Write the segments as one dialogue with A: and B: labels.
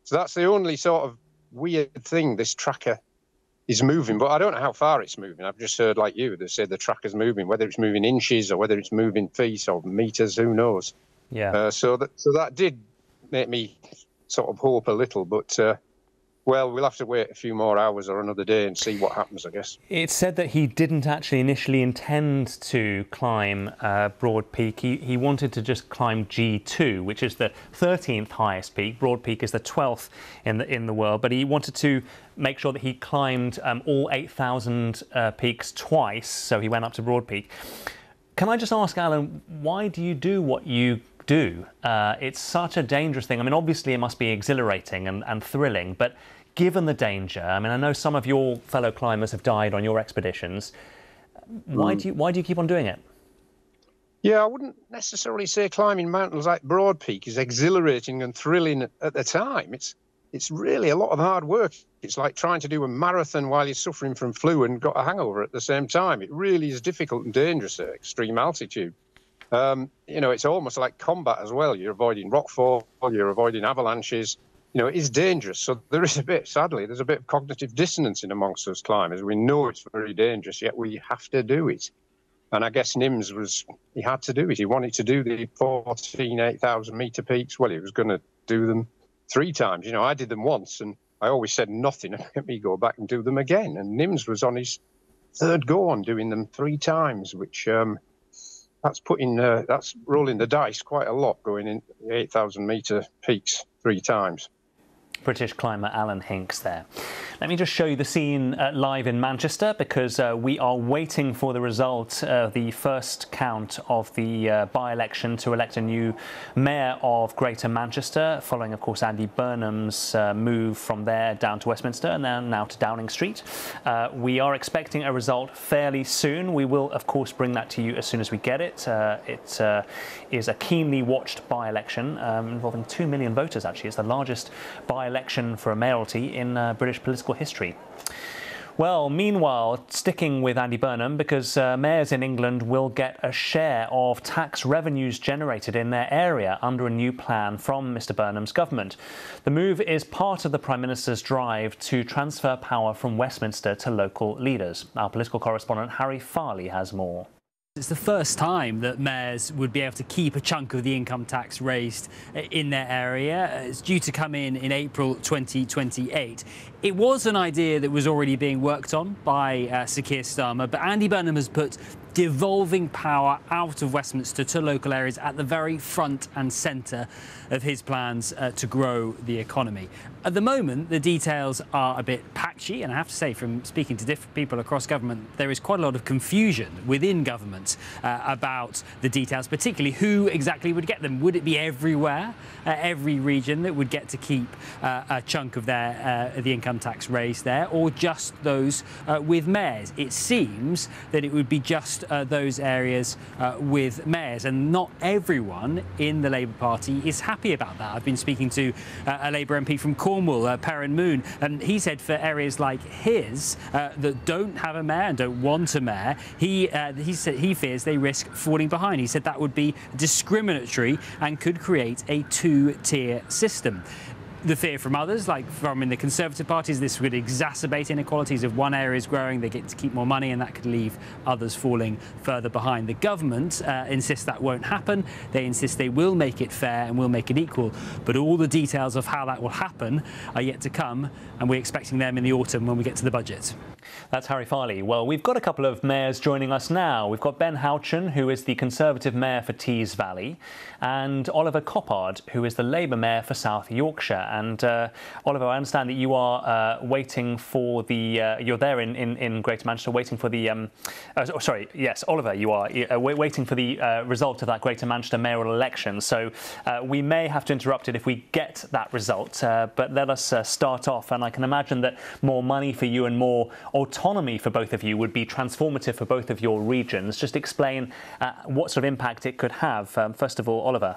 A: So that's the only sort of weird thing, this tracker is moving, but I don't know how far it's moving. I've just heard, like you, they say the tracker's moving, whether it's moving inches or whether it's moving feet or meters, who knows?
B: Yeah.
A: So that did make me sort of hope a little, but well, we'll have to wait a few more hours or another day and see what happens, I guess.
B: It's said that he didn't actually initially intend to climb Broad Peak. He wanted to just climb G2, which is the 13th highest peak. Broad Peak is the 12th in the world, but he wanted to make sure that he climbed all 8,000 peaks twice, so he went up to Broad Peak. Can I just ask, Alan, why do you do what you do? It's such a dangerous thing. I mean, obviously it must be exhilarating and thrilling, but given the danger, I mean, I know some of your fellow climbers have died on your expeditions. Why do you keep on doing it?
A: Yeah, I wouldn't necessarily say climbing mountains like Broad Peak is exhilarating and thrilling at the time. It's really a lot of hard work. It's like trying to do a marathon while you're suffering from flu and got a hangover at the same time. It really is difficult and dangerous at extreme altitude. You know, it's almost like combat as well. You're avoiding rockfall, you're avoiding avalanches. You know, it is dangerous. So there is sadly, there's a bit of cognitive dissonance in amongst us climbers. We know it's very dangerous, yet we have to do it. And I guess Nims he had to do it. He wanted to do the 8,000 metre peaks. Well, he was going to do them 3 times. You know, I did them once and I always said nothing and let me go back and do them again. And Nims was on his 3rd go on doing them 3 times, which that's rolling the dice quite a lot, going in 8,000 metre peaks 3 times.
B: British climber Alan Hinks there. Let me just show you the scene live in Manchester, because we are waiting for the result, the first count of the by-election to elect a new mayor of Greater Manchester, following, of course, Andy Burnham's move from there down to Westminster and then now to Downing Street. We are expecting a result fairly soon. We will, of course, bring that to you as soon as we get it. It is a keenly watched by-election involving 2 million voters, actually. It's the largest by-election for a mayoralty in British political history. Well, meanwhile, sticking with Andy Burnham, because mayors in England will get a share of tax revenues generated in their area under a new plan from Mr Burnham's government. The move is part of the Prime Minister's drive to transfer power from Westminster to local leaders. Our political correspondent Harry Farley has more.
C: It's the first time that mayors would be able to keep a chunk of the income tax raised in their area. It's due to come in April 2028. It was an idea that was already being worked on by Sir Keir Starmer, but Andy Burnham has put devolving power out of Westminster to local areas at the very front and centre of his plans to grow the economy. At the moment, the details are a bit patchy, and I have to say, from speaking to different people across government, there is quite a lot of confusion within government about the details, particularly who exactly would get them. Would it be everywhere, every region that would get to keep a chunk of their the income tax raised there, or just those with mayors? It seems that it would be just those areas with mayors, and not everyone in the Labour Party is happy about that. I've been speaking to a Labour MP from Cornwall, Perrin Moon, and he said for areas like his that don't have a mayor and don't want a mayor, he said he fears they risk falling behind. He said that would be discriminatory and could create a 2-tier system. The fear from others, like from in the Conservative parties, this would exacerbate inequalities. If one area is growing, they get to keep more money, and that could leave others falling further behind. The government insists that won't happen. They insist they will make it fair and will make it equal. But all the details of how that will happen are yet to come, and we're expecting them in the autumn when we get to the budget.
B: That's Harry Farley. Well, we've got a couple of mayors joining us now. We've got Ben Houchen, who is the Conservative mayor for Tees Valley, and Oliver Coppard, who is the Labour mayor for South Yorkshire. And Oliver, I understand that you are waiting for the... you're there in Greater Manchester waiting for the... sorry, yes, Oliver, you are waiting for the result of that Greater Manchester mayoral election. So we may have to interrupt it if we get that result. But let us start off. And I can imagine that more money for you and more autonomy for both of you would be transformative for both of your regions. Just explain what sort of impact it could have. First of all, Oliver.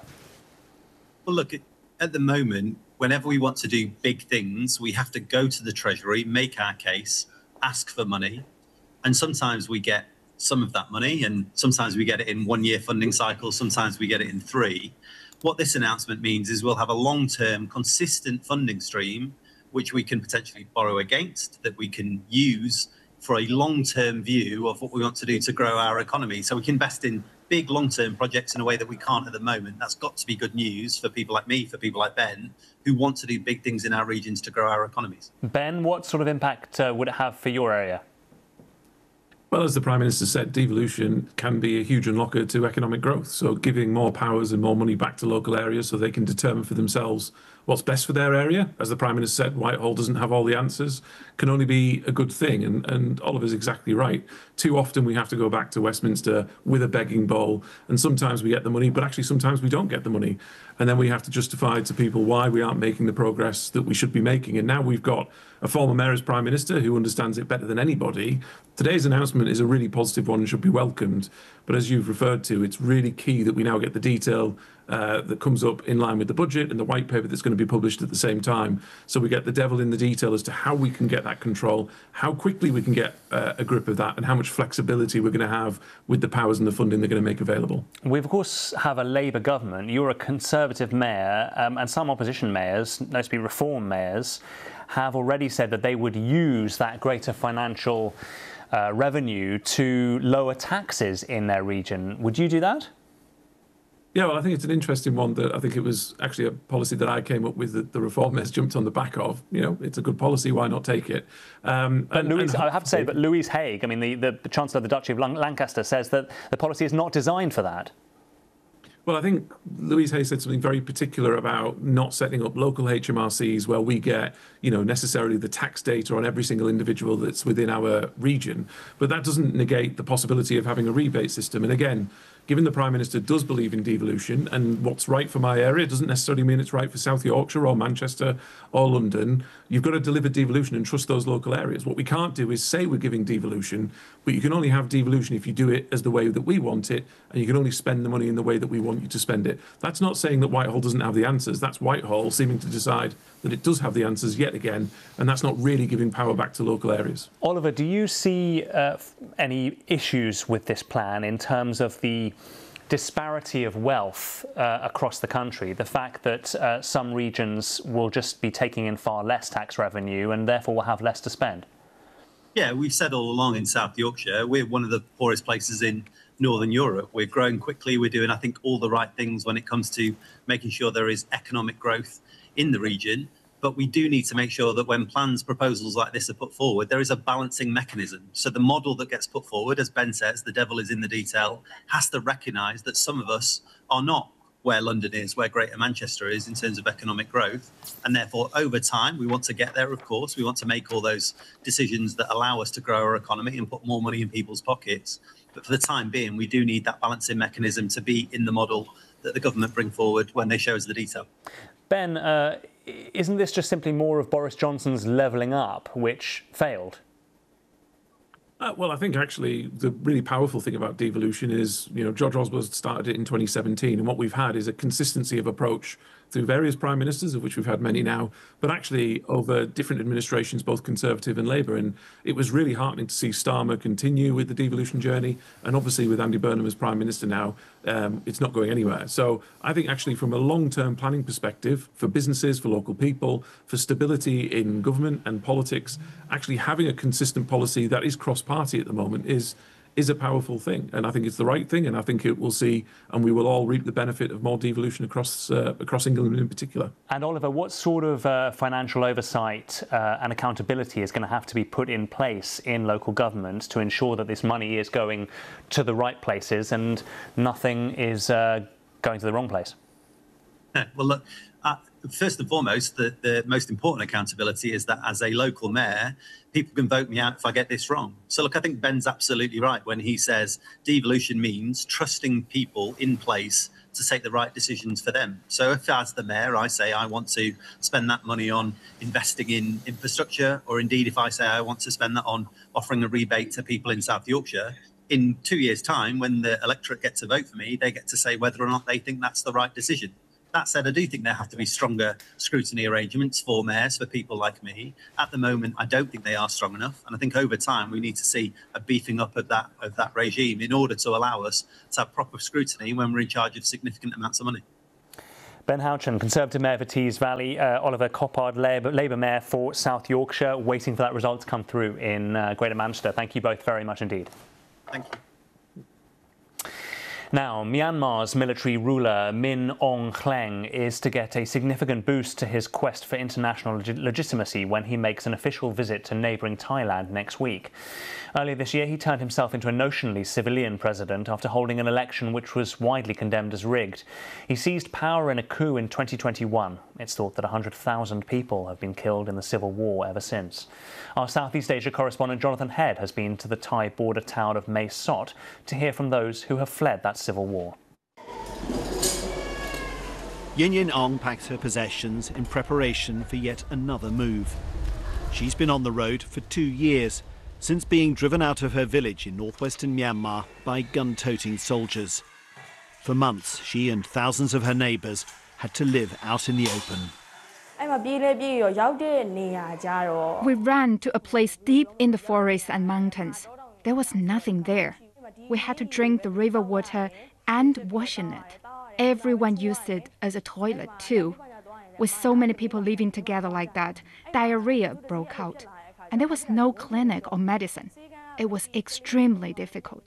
D: Well, look, at the moment, whenever we want to do big things, we have to go to the Treasury, make our case, ask for money. And sometimes we get some of that money, and sometimes we get it in 1-year funding cycles, sometimes we get it in 3. What this announcement means is we'll have a long-term, consistent funding stream, which we can potentially borrow against, that we can use for a long-term view of what we want to do to grow our economy. So we can invest in big long-term projects in a way that we can't at the moment. That's got to be good news for people like me, for people like Ben, who want to do big things in our regions to grow our economies.
B: Ben, what sort of impact would it have for your area?
E: Well, as the Prime Minister said, devolution can be a huge unlocker to economic growth. So giving more powers and more money back to local areas so they can determine for themselves what's best for their area. As the Prime Minister said, Whitehall doesn't have all the answers, can only be a good thing. And Oliver's exactly right. Too often we have to go back to Westminster with a begging bowl. And sometimes we get the money, but actually sometimes we don't get the money. And then we have to justify to people why we aren't making the progress that we should be making. And now we've got a former mayor as Prime Minister who understands it better than anybody. Today's announcement is a really positive one and should be welcomed. But as you've referred to, it's really key that we now get the detail that comes up in line with the budget and the white paper that's going to be published at the same time. So we get the devil in the detail as to how we can get that control, how quickly we can get a grip of that, and how much flexibility we're going to have with the powers and the funding they're going to make available.
B: We, of course, have a Labour government. You're a Conservative mayor, and some opposition mayors, notably Reform mayors, have already said that they would use that greater financial revenue to lower taxes in their region. Would you do that?
E: Yeah, well, I think it's an interesting one that I think it was actually a policy that I came up with that the Reform mayors jumped on the back of. You know, it's a good policy, why not take it?
B: But Louise, I have to say, but Louise Haigh, I mean, the Chancellor of the Duchy of Lancaster says that the policy is not designed for that.
E: Well, I think Louise Hay said something very particular about not setting up local HMRCs where we get, you know, necessarily the tax data on every single individual that's within our region. But that doesn't negate the possibility of having a rebate system. And again, given the Prime Minister does believe in devolution, and what's right for my area doesn't necessarily mean it's right for South Yorkshire or Manchester or London, you've got to deliver devolution and trust those local areas. What we can't do is say we're giving devolution, but you can only have devolution if you do it as the way that we want it, and you can only spend the money in the way that we want you to spend it. That's not saying that Whitehall doesn't have the answers. That's Whitehall seeming to decide that it does have the answers yet again, and that's not really giving power back to local areas.
B: Oliver, do you see any issues with this plan in terms of the disparity of wealth across the country, the fact that some regions will just be taking in far less tax revenue and therefore will have less to spend?
D: Yeah, we've said all along in South Yorkshire, we're one of the poorest places in Northern Europe. We're growing quickly. We're doing, I think, all the right things when it comes to making sure there is economic growth in the region. But we do need to make sure that when plans, proposals like this are put forward, there is a balancing mechanism. So the model that gets put forward, as Ben says, the devil is in the detail, has to recognise that some of us are not where London is, where Greater Manchester is in terms of economic growth. And therefore, over time, we want to get there, of course. We want to make all those decisions that allow us to grow our economy and put more money in people's pockets. But for the time being, we do need that balancing mechanism to be in the model that the government bring forward when they show us the detail.
B: Ben, isn't this just simply more of Boris Johnson's levelling up, which failed?
E: Well, I think actually the really powerful thing about devolution is, you know, George Osborne started it in 2017, and what we've had is a consistency of approach through various prime ministers, of which we've had many now, but actually over different administrations, both Conservative and Labour. And it was really heartening to see Starmer continue with the devolution journey. And obviously with Andy Burnham as Prime Minister now, it's not going anywhere. So I think actually from a long-term planning perspective, for businesses, for local people, for stability in government and politics, actually having a consistent policy that is cross-party at the moment is a powerful thing, and I think it's the right thing, and I think it will see, and we will all reap the benefit of more devolution across England in particular.
B: And Oliver, what sort of financial oversight and accountability is going to have to be put in place in local government to ensure that this money is going to the right places and nothing is going to the wrong place?
D: Well, look, first and foremost, the most important accountability is that as a local mayor, people can vote me out if I get this wrong. So look, I think Ben's absolutely right when he says devolution means trusting people in place to take the right decisions for them. So if as the mayor, I say I want to spend that money on investing in infrastructure, or indeed if I say I want to spend that on offering a rebate to people in South Yorkshire, in 2 years' time, when the electorate gets to vote for me, they get to say whether or not they think that's the right decision. That said, I do think there have to be stronger scrutiny arrangements for mayors, for people like me. At the moment, I don't think they are strong enough. And I think over time, we need to see a beefing up of that regime in order to allow us to have proper scrutiny when we're in charge of significant amounts of money.
B: Ben Houchen, Conservative Mayor for Tees Valley, Oliver Coppard, Labour Mayor for South Yorkshire, waiting for that result to come through in Greater Manchester. Thank you both very much indeed.
D: Thank you.
B: Now, Myanmar's military ruler Min Aung Hlaing is to get a significant boost to his quest for international legitimacy when he makes an official visit to neighbouring Thailand next week. Earlier this year, he turned himself into a notionally civilian president after holding an election which was widely condemned as rigged. He seized power in a coup in 2021. It's thought that 100,000 people have been killed in the civil war ever since. Our Southeast Asia correspondent Jonathan Head has been to the Thai border town of Mae Sot to hear from those who have fled that civil war.
F: Yin Aung packs her possessions in preparation for yet another move. She's been on the road for 2 years, since being driven out of her village in northwestern Myanmar by gun-toting soldiers. For months, she and thousands of her neighbours had to live out in the open.
G: We ran to a place deep in the forest and mountains. There was nothing there. We had to drink the river water and wash in it. Everyone used it as a toilet too. With so many people living together like that, diarrhea broke out. And there was no clinic or medicine. It was extremely difficult.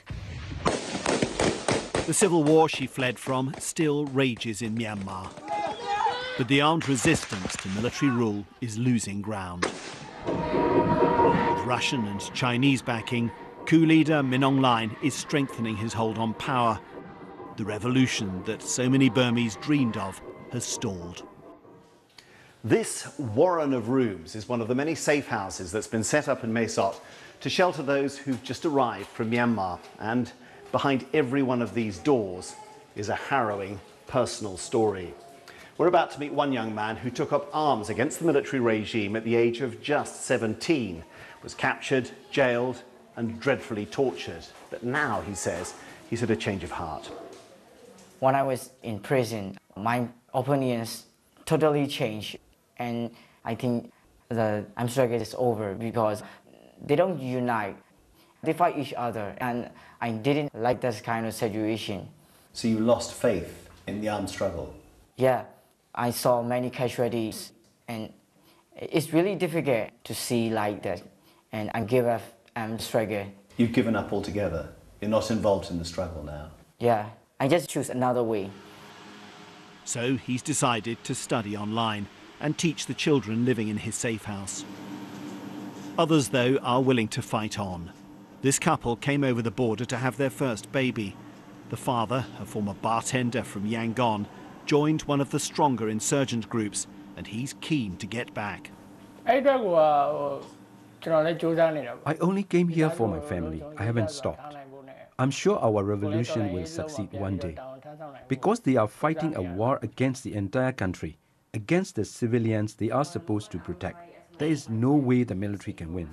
F: The civil war she fled from still rages in Myanmar. But the armed resistance to military rule is losing ground. With Russian and Chinese backing, coup leader Min Aung Hlaing is strengthening his hold on power. The revolution that so many Burmese dreamed of has stalled.
H: This warren of rooms is one of the many safe houses that's been set up in Mae Sot to shelter those who've just arrived from Myanmar. And behind every one of these doors is a harrowing personal story. We're about to meet one young man who took up arms against the military regime at the age of just 17, was captured, jailed and dreadfully tortured. But now, he says, he's had a change of heart.
I: When I was in prison, my opinions totally changed. And I think the armed struggle is over because they don't unite. They fight each other, and I didn't like this kind of situation.
H: So you lost faith in the armed struggle?
I: Yeah, I saw many casualties, and it's really difficult to see like that. And I give up armed struggle.
H: You've given up altogether? You're not involved in the struggle now?
I: Yeah, I just choose another way.
F: So he's decided to study online and teach the children living in his safe house. Others, though, are willing to fight on. This couple came over the border to have their first baby. The father, a former bartender from Yangon, joined one of the stronger insurgent groups, and he's keen to get back.
J: I only came here for my family. I haven't stopped. I'm sure our revolution will succeed one day. Because they are fighting a war against the entire country, against the civilians they are supposed to protect. There is no way the military can win.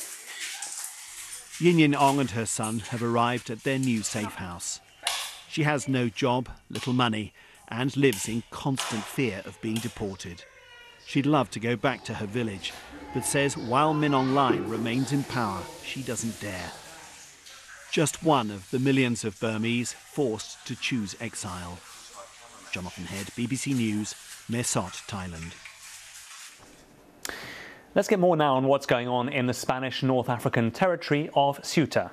F: Yin Aung and her son have arrived at their new safe house. She has no job, little money, and lives in constant fear of being deported. She'd love to go back to her village, but says while Min Aung Hlaing remains in power, she doesn't dare. Just one of the millions of Burmese forced to choose exile. Jonathan Head, BBC News, Mae Sot, Thailand.
B: Let's get more now on what's going on in the Spanish North African territory of Ceuta.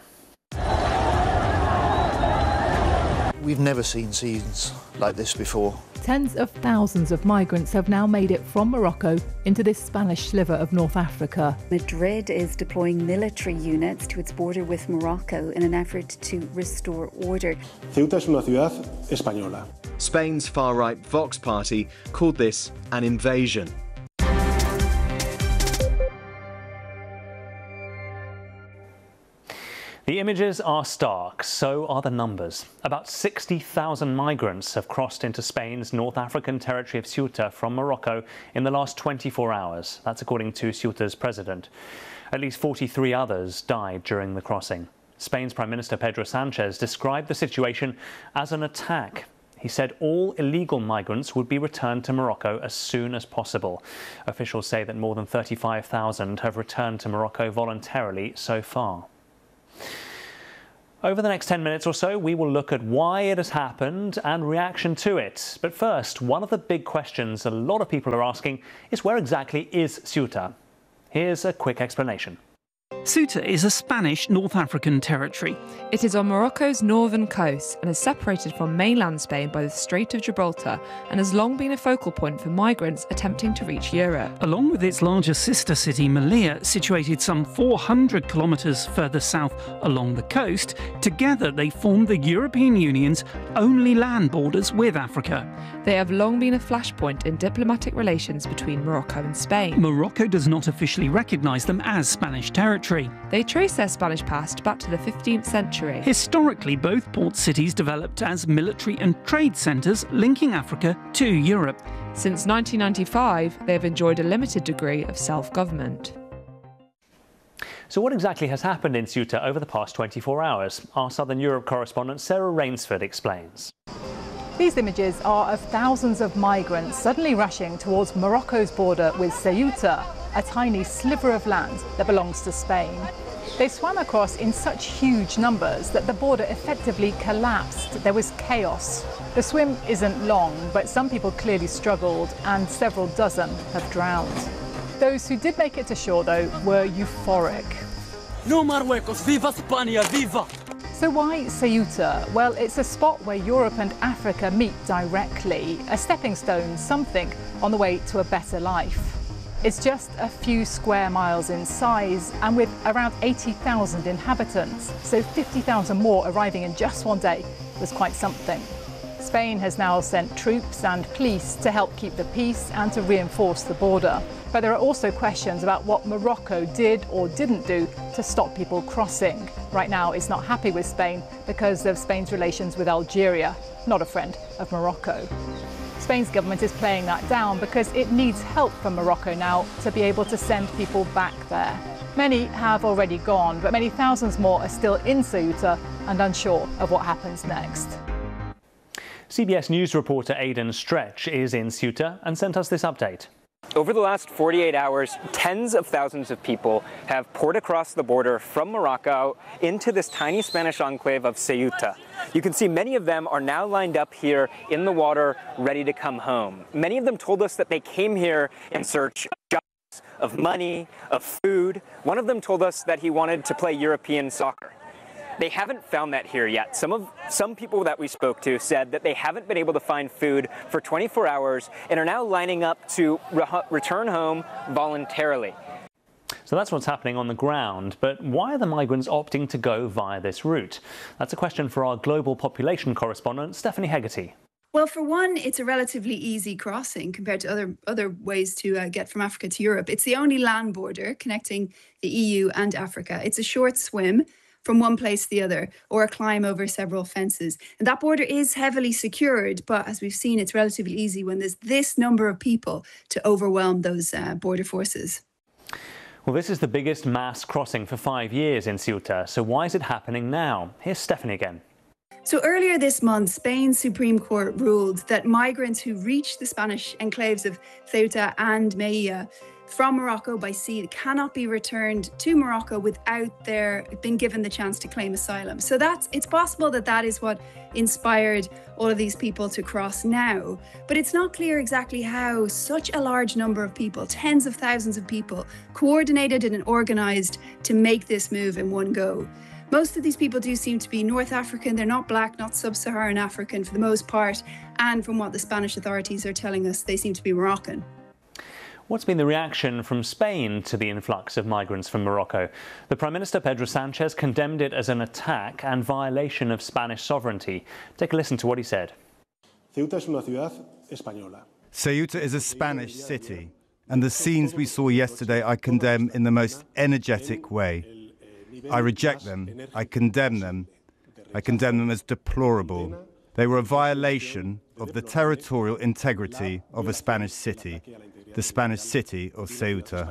K: We've never seen scenes like this before.
L: Tens of thousands of migrants have now made it from Morocco into this Spanish sliver of North Africa.
M: Madrid is deploying military units to its border with Morocco in an effort to restore order.
N: Ceuta es una ciudad española.
O: Spain's far-right Vox party called this an invasion.
B: The images are stark, so are the numbers. About 60,000 migrants have crossed into Spain's North African territory of Ceuta from Morocco in the last 24 hours. That's according to Ceuta's president. At least 43 others died during the crossing. Spain's Prime Minister Pedro Sanchez described the situation as an attack. He said all illegal migrants would be returned to Morocco as soon as possible. Officials say that more than 35,000 have returned to Morocco voluntarily so far. Over the next 10 minutes or so, we will look at why it has happened and reaction to it. But first, one of the big questions a lot of people are asking is where exactly is Ceuta? Here's a quick explanation.
P: Ceuta is a Spanish North African territory.
Q: It is on Morocco's northern coast and is separated from mainland Spain by the Strait of Gibraltar and has long been a focal point for migrants attempting to reach Europe.
P: Along with its larger sister city Melilla, situated some 400 kilometres further south along the coast, together they form the European Union's only land borders with Africa.
Q: They have long been a flashpoint in diplomatic relations between Morocco and Spain.
P: Morocco does not officially recognise them as Spanish territory.
Q: They trace their Spanish past back to the 15th century.
P: Historically, both port cities developed as military and trade centres linking Africa to Europe.
Q: Since 1995, they have enjoyed a limited degree of self-government.
B: So what exactly has happened in Ceuta over the past 24 hours? Our Southern Europe correspondent Sarah Rainsford explains.
L: These images are of thousands of migrants suddenly rushing towards Morocco's border with Ceuta, a tiny sliver of land that belongs to Spain. They swam across in such huge numbers that the border effectively collapsed. There was chaos. The swim isn't long, but some people clearly struggled and several dozen have drowned. Those who did make it to shore, though, were euphoric.
R: No Marruecos, viva España, viva!
L: So why Ceuta? Well, it's a spot where Europe and Africa meet directly, a stepping stone, something on the way to a better life. It's just a few square miles in size and with around 80,000 inhabitants, so 50,000 more arriving in just one day was quite something. Spain has now sent troops and police to help keep the peace and to reinforce the border. But there are also questions about what Morocco did or didn't do to stop people crossing. Right now, it's not happy with Spain because of Spain's relations with Algeria, not a friend of Morocco. Spain's government is playing that down because it needs help from Morocco now to be able to send people back there. Many have already gone, but many thousands more are still in Ceuta and unsure of what happens next.
B: CBS News reporter Aidan Stretch is in Ceuta and sent us this update.
S: Over the last 48 hours, tens of thousands of people have poured across the border from Morocco into this tiny Spanish enclave of Ceuta. You can see many of them are now lined up here in the water, ready to come home. Many of them told us that they came here in search of jobs, of money, of food. One of them told us that he wanted to play European soccer. They haven't found that here yet. Some people that we spoke to said that they haven't been able to find food for 24 hours and are now lining up to return home voluntarily.
B: So that's what's happening on the ground, but why are the migrants opting to go via this route? That's a question for our global population correspondent, Stephanie Hegarty.
T: Well, for one, it's a relatively easy crossing compared to other ways to get from Africa to Europe. It's the only land border connecting the EU and Africa. It's a short swim from one place to the other, or a climb over several fences. And that border is heavily secured, but as we've seen, it's relatively easy when there's this number of people to overwhelm those border forces.
B: Well, this is the biggest mass crossing for 5 years in Ceuta, so why is it happening now? Here's Stephanie again.
T: So earlier this month, Spain's Supreme Court ruled that migrants who reach the Spanish enclaves of Ceuta and Melilla from Morocco by sea cannot be returned to Morocco without their being given the chance to claim asylum. So it's possible that is what inspired all of these people to cross now. But it's not clear exactly how such a large number of people, tens of thousands of people, coordinated and organized to make this move in one go. Most of these people do seem to be North African. They're not black, not sub-Saharan African for the most part. And from what the Spanish authorities are telling us, they seem to be Moroccan.
B: What's been the reaction from Spain to the influx of migrants from Morocco? The Prime Minister Pedro Sanchez condemned it as an attack and violation of Spanish sovereignty. Take a listen to what he said.
N: Ceuta es una ciudad española.
U: Ceuta is a Spanish city, and the scenes we saw yesterday I condemn in the most energetic way. I reject them, I condemn them as deplorable. They were a violation of the territorial integrity of a Spanish city. The Spanish city of Ceuta.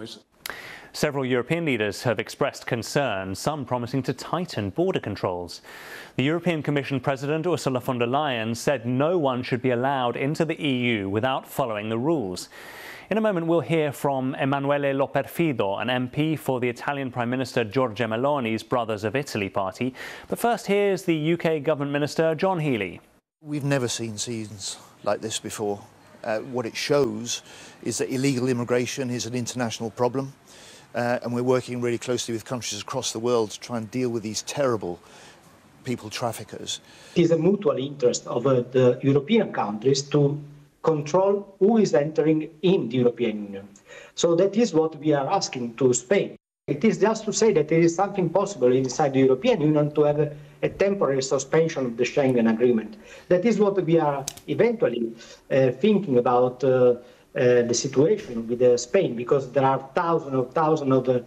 B: Several European leaders have expressed concern, some promising to tighten border controls. The European Commission President Ursula von der Leyen said no one should be allowed into the EU without following the rules. In a moment, we'll hear from Emanuele Loperfido, an MP for the Italian Prime Minister Giorgia Meloni's Brothers of Italy party. But first, here's the UK Government Minister, John Healey.
K: We've never seen scenes like this before. What it shows is that illegal immigration is an international problem, and we're working really closely with countries across the world to try and deal with these terrible people traffickers.
A: It is a mutual interest of the European countries to control who is entering in the European Union. So that is what we are asking to Spain. It is just to say that there is something possible inside the European Union to have a temporary suspension of the Schengen Agreement. That is what we are eventually thinking about the situation with Spain, because there are thousands of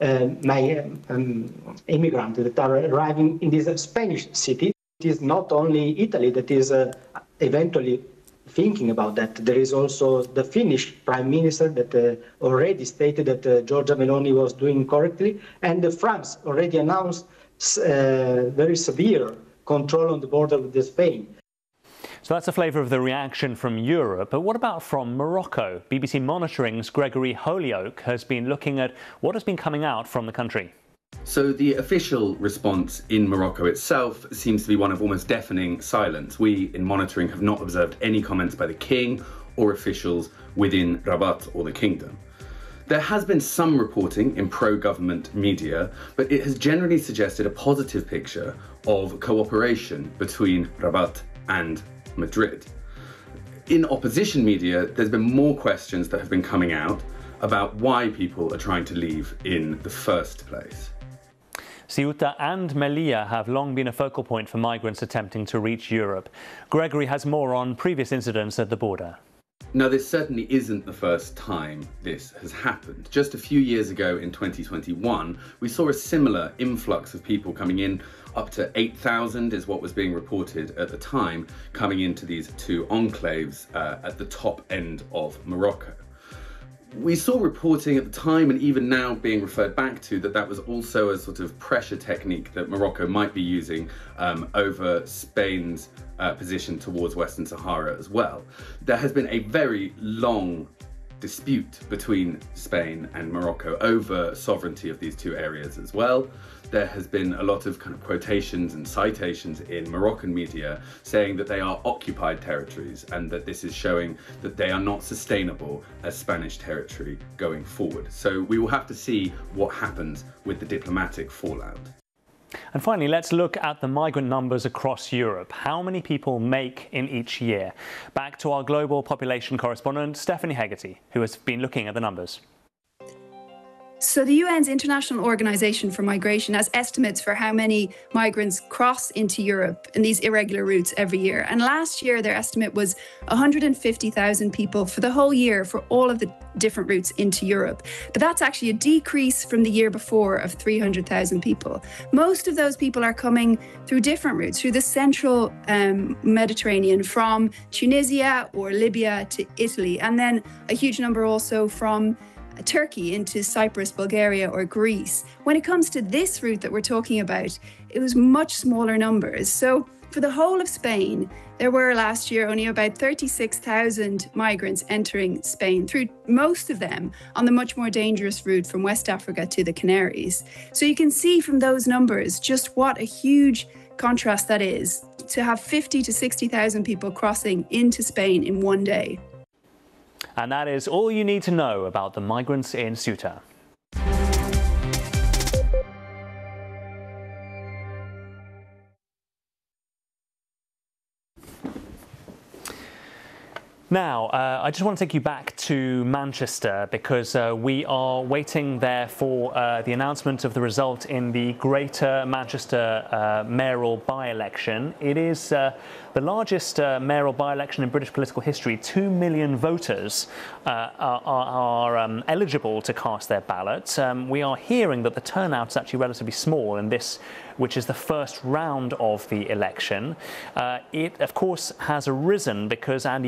A: immigrants that are arriving in this Spanish city. It is not only Italy that is eventually thinking about that. There is also the Finnish Prime Minister that already stated that Giorgia Meloni was doing correctly, and France already announced very severe control on the border with Spain.
B: So that's a flavour of the reaction from Europe. But what about from Morocco? BBC Monitoring's Gregory Holyoake has been looking at what has been coming out from the country.
V: So the official response in Morocco itself seems to be one of almost deafening silence. We in Monitoring have not observed any comments by the king or officials within Rabat or the kingdom. There has been some reporting in pro-government media, but it has generally suggested a positive picture of cooperation between Rabat and Madrid. In opposition media, there's been more questions that have been coming out about why people are trying to leave in the first place.
B: Ceuta and Melilla have long been a focal point for migrants attempting to reach Europe. Gregory has more on previous incidents at the border.
V: Now, this certainly isn't the first time this has happened. Just a few years ago in 2021, we saw a similar influx of people coming in. Up to 8,000 is what was being reported at the time, coming into these two enclaves at the top end of Morocco. We saw reporting at the time, and even now being referred back to, that was also a sort of pressure technique that Morocco might be using over Spain's position towards Western Sahara as well. There has been a very long dispute between Spain and Morocco over sovereignty of these two areas as well. There has been a lot of kind of quotations and citations in Moroccan media saying that they are occupied territories and that this is showing that they are not sustainable as Spanish territory going forward. So we will have to see what happens with the diplomatic fallout.
B: And finally, let's look at the migrant numbers across Europe. How many people make in each year? Back to our global population correspondent, Stephanie Hegarty, who has been looking at the numbers.
T: So the UN's International Organization for Migration has estimates for how many migrants cross into Europe in these irregular routes every year. And last year, their estimate was 150,000 people for the whole year for all of the different routes into Europe. But that's actually a decrease from the year before of 300,000 people. Most of those people are coming through different routes, through the central Mediterranean, from Tunisia or Libya to Italy, and then a huge number also from Turkey into Cyprus, Bulgaria or Greece. When it comes to this route that we're talking about, it was much smaller numbers. So for the whole of Spain, there were last year only about 36,000 migrants entering Spain, through most of them on the much more dangerous route from West Africa to the Canaries. So you can see from those numbers just what a huge contrast that is, to have 50 to 60,000 people crossing into Spain in one day.
B: And that is all you need to know about the migrants in Ceuta. Now, I just want to take you back to Manchester because we are waiting there for the announcement of the result in the Greater Manchester mayoral by-election. It is the largest mayoral by-election in British political history. 2 million voters are eligible to cast their ballots. We are hearing that the turnout is actually relatively small in this, which is the first round of the election. It, of course, has arisen because Andy Burnham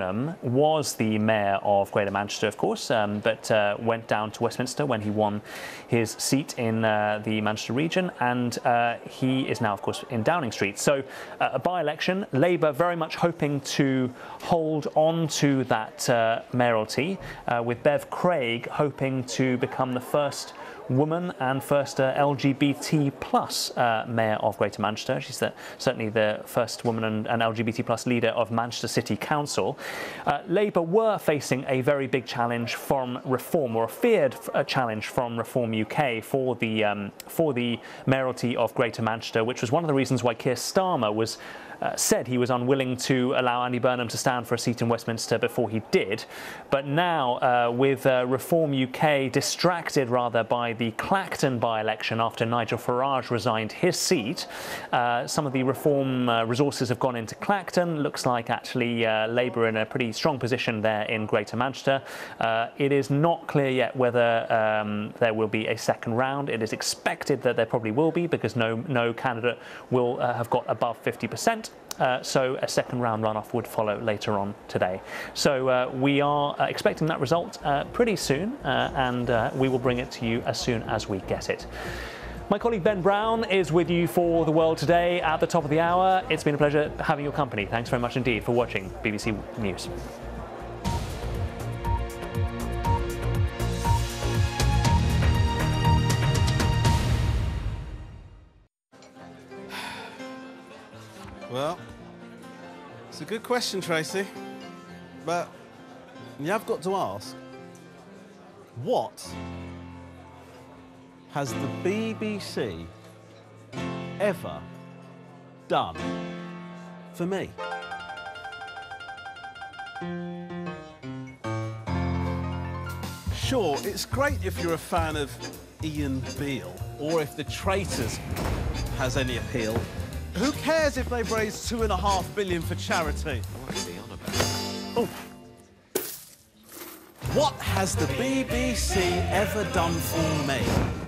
B: Burnham was the mayor of Greater Manchester, of course, but went down to Westminster when he won his seat in the Manchester region, and he is now, of course, in Downing Street. So a by-election, Labour very much hoping to hold on to that mayoralty, with Bev Craig hoping to become the first woman and first LGBT plus mayor of Greater Manchester. She's certainly the first woman and LGBT plus leader of Manchester City Council. Labour were facing a very big challenge from Reform, or a feared challenge from Reform UK for the mayoralty of Greater Manchester, which was one of the reasons why Keir Starmer was said he was unwilling to allow Andy Burnham to stand for a seat in Westminster before he did. But now, with Reform UK distracted rather by the Clacton by-election after Nigel Farage resigned his seat, some of the Reform resources have gone into Clacton. Looks like actually Labour in a pretty strong position there in Greater Manchester. It is not clear yet whether there will be a second round. It is expected that there probably will be, because no candidate will have got above 50%. So a second round runoff would follow later on today. So we are expecting that result pretty soon, and we will bring it to you as soon as we get it. My colleague Ben Brown is with you for The World Today at the top of the hour. It's been a pleasure having your company. Thanks very much indeed for watching BBC News.
C: Well, it's a good question, Tracy, but you have got to ask, what has the BBC ever done for me? Sure, it's great if you're a fan of Ian Beale, or if The Traitors has any appeal. Who cares if they've raised $2.5 billion for charity? What's he on about? Oh. What has the BBC ever done for me?